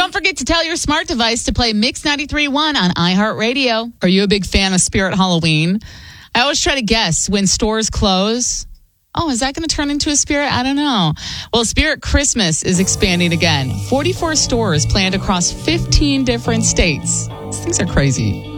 Don't forget to tell your smart device to play Mix 93.1 on iHeartRadio. Are you a big fan of Spirit Halloween? I always try to guess when stores close. Oh, is that going to turn into a Spirit? I don't know. Well, Spirit Christmas is expanding again. 44 stores planned across 15 different states. These things are crazy.